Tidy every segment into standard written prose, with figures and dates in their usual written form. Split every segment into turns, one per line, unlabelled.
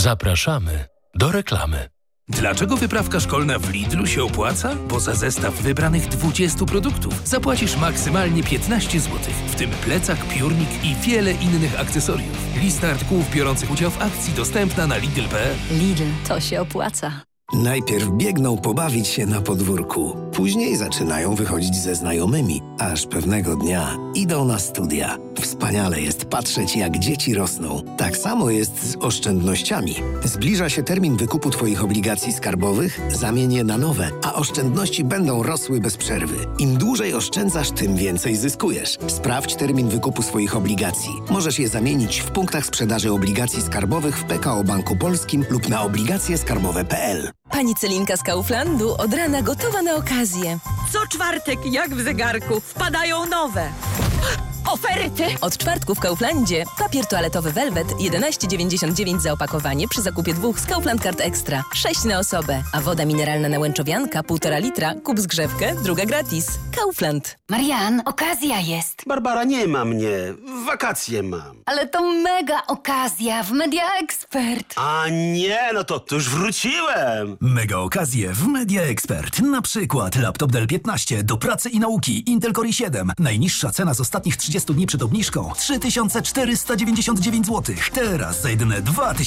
Zapraszamy do reklamy.
Dlaczego wyprawka szkolna w Lidlu się opłaca? Bo za zestaw wybranych 20 produktów zapłacisz maksymalnie 15 zł, w tym plecak, piórnik i wiele innych akcesoriów. Lista artykułów biorących udział w akcji dostępna na Lidl.pl.
Lidl, to się opłaca.
Najpierw biegną pobawić się na podwórku, później zaczynają wychodzić ze znajomymi, aż pewnego dnia idą na studia. Wspaniale jest patrzeć, jak dzieci rosną. Tak samo jest z oszczędnościami. Zbliża się termin wykupu Twoich obligacji skarbowych, zamień je na nowe, a oszczędności będą rosły bez przerwy. Im dłużej oszczędzasz, tym więcej zyskujesz. Sprawdź termin wykupu swoich obligacji. Możesz je zamienić w punktach sprzedaży obligacji skarbowych w PKO Banku Polskim lub na obligacjeskarbowe.pl.
Pani Celinka z Kauflandu od rana gotowa na okazję.
Co czwartek, jak w zegarku, wpadają nowe oferty.
Od czwartku w Kauflandzie papier toaletowy Velvet 11,99 za opakowanie przy zakupie 2 z Kaufland Card Extra. 6 na osobę. A woda mineralna na łęczowianka 1,5 litra. Kup zgrzewkę, druga gratis. Kaufland.
Marian, okazja jest.
Barbara, nie ma mnie. Wakacje mam.
Ale to mega okazja w Media Expert.
A nie, no to już wróciłem.
Mega okazje w Media Expert. Na przykład laptop Dell 15 do pracy i nauki Intel Core i7. Najniższa cena z ostatnich 30 dni przed obniżką 3499 zł. Teraz za jedyne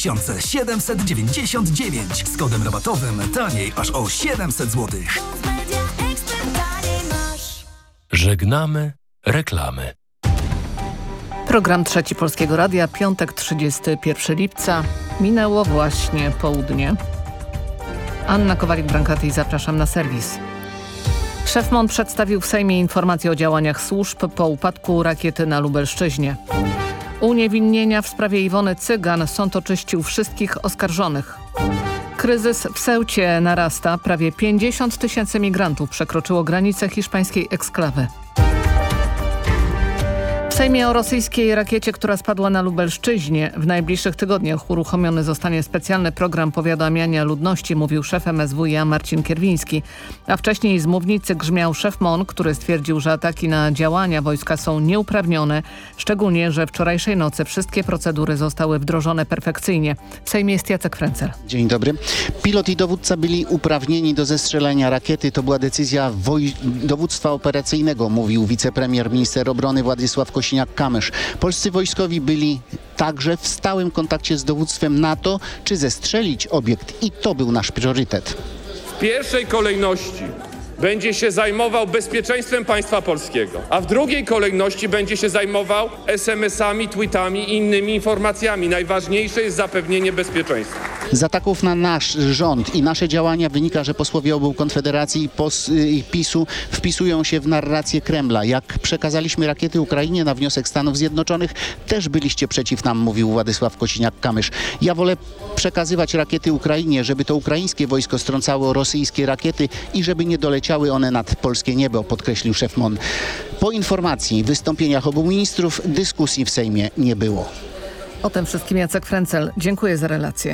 2799. Z kodem rabatowym taniej aż o 700 zł.
Żegnamy reklamy.
Program Trzeci Polskiego Radia, piątek 31 lipca. Minęło właśnie południe. Anna Kowalik-Brankaty, zapraszam na serwis. Szef MON przedstawił w Sejmie informację o działaniach służb po upadku rakiety na Lubelszczyźnie. Uniewinnienia w sprawie Iwony Cygan. Sąd oczyścił wszystkich oskarżonych. Kryzys w Ceucie narasta. Prawie 50 000 migrantów przekroczyło granicę hiszpańskiej eksklawy. W Sejmie o rosyjskiej rakiecie, która spadła na Lubelszczyźnie. W najbliższych tygodniach uruchomiony zostanie specjalny program powiadamiania ludności, mówił szef MSWiA Marcin Kierwiński. A wcześniej z mównicy grzmiał szef MON, który stwierdził, że ataki na działania wojska są nieuprawnione, szczególnie, że wczorajszej nocy wszystkie procedury zostały wdrożone perfekcyjnie. W Sejmie jest Jacek Frencel.
Dzień dobry. Pilot i dowódca byli uprawnieni do zestrzelania rakiety. To była decyzja dowództwa operacyjnego, mówił wicepremier, minister obrony Władysław Kosiniak-Kamysz. Polscy wojskowi byli także w stałym kontakcie z dowództwem NATO, czy zestrzelić obiekt, i to był nasz priorytet.
W pierwszej kolejności będzie się zajmował bezpieczeństwem państwa polskiego, a w drugiej kolejności będzie się zajmował SMS-ami, tweetami i innymi informacjami. Najważniejsze jest zapewnienie bezpieczeństwa.
Z ataków na nasz rząd i nasze działania wynika, że posłowie obu Konfederacji i PiS-u wpisują się w narrację Kremla. Jak przekazaliśmy rakiety Ukrainie na wniosek Stanów Zjednoczonych, też byliście przeciw nam, mówił Władysław Kosiniak-Kamysz. Ja wolę przekazywać rakiety Ukrainie, żeby to ukraińskie wojsko strącało rosyjskie rakiety i żeby nie doleciały one nad polskie niebo, podkreślił szef MON. Po informacji, wystąpieniach obu ministrów dyskusji w Sejmie nie było.
O tym wszystkim Jacek Frencel. Dziękuję za relację.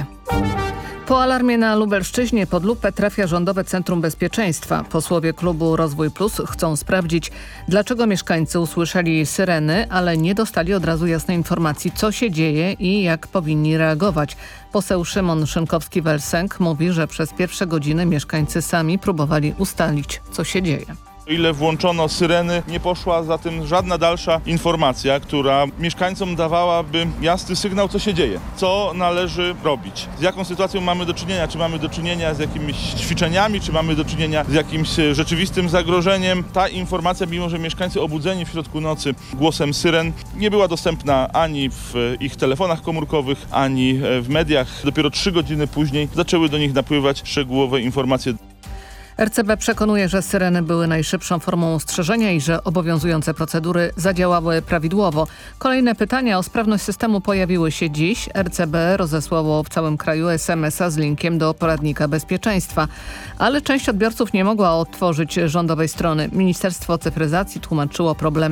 Po alarmie na Lubelszczyźnie pod lupę trafia Rządowe Centrum Bezpieczeństwa. Posłowie klubu Rozwój Plus chcą sprawdzić, dlaczego mieszkańcy usłyszeli syreny, ale nie dostali od razu jasnej informacji, co się dzieje i jak powinni reagować. Poseł Szymon Szynkowski-Welsenk mówi, że przez pierwsze godziny mieszkańcy sami próbowali ustalić, co się dzieje.
O ile włączono syreny, nie poszła za tym żadna dalsza informacja, która mieszkańcom dawałaby jasny sygnał, co się dzieje, co należy robić, z jaką sytuacją mamy do czynienia, czy mamy do czynienia z jakimiś ćwiczeniami, czy mamy do czynienia z jakimś rzeczywistym zagrożeniem. Ta informacja, mimo że mieszkańcy obudzeni w środku nocy głosem syren, nie była dostępna ani w ich telefonach komórkowych, ani w mediach. Dopiero 3 godziny później zaczęły do nich napływać szczegółowe informacje.
RCB przekonuje, że syreny były najszybszą formą ostrzeżenia i że obowiązujące procedury zadziałały prawidłowo. Kolejne pytania o sprawność systemu pojawiły się dziś. RCB rozesłało w całym kraju SMS-a z linkiem do poradnika bezpieczeństwa. Ale część odbiorców nie mogła otworzyć rządowej strony. Ministerstwo Cyfryzacji tłumaczyło problemy